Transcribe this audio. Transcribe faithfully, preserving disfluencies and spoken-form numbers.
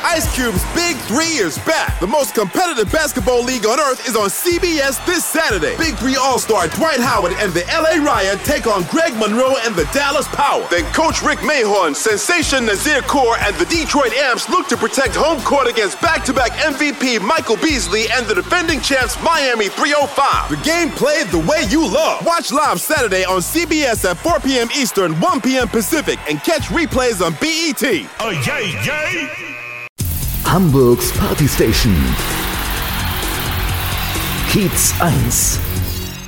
Ice Cube's Big Three is back. The most competitive basketball league on earth is on C B S this Saturday. Big Three All-Star Dwight Howard and the L A Riot take on Greg Monroe and the Dallas Power. Then Coach Rick Mahorn, Sensation Nazir Kaur, and the Detroit Amps look to protect home court against back-to-back M V P Michael Beasley and the defending champs Miami three oh five. The game played the way you love. Watch live Saturday on C B S at four p.m. Eastern, one p.m. Pacific, and catch replays on B E T. Oh, yay, yay! Hamburgs Party Station. Kiez eins.